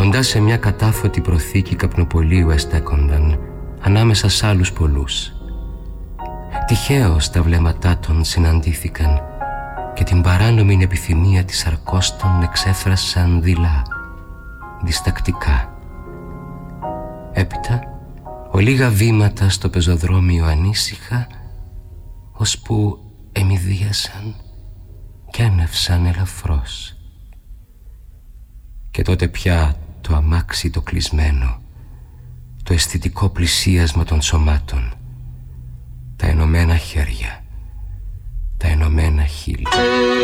Κοντά σε μια κατάφωτη προθήκη καπνοπολίου εστέκονταν, ανάμεσα σ' άλλους πολλούς. Τυχαίως τα βλέμματά των συναντήθηκαν και την παράνομη επιθυμία της σαρκός των εξέφρασαν δειλά, διστακτικά. Έπειτα, ολίγα βήματα στο πεζοδρόμιο ανήσυχα, ώσπου εμειδίασαν κι άνευσαν ελαφρώς. Και τότε πια το αμάξι το κλεισμένο, το αισθητικό πλησίασμα των σωμάτων, τα ενωμένα χέρια, τα ενωμένα χείλη.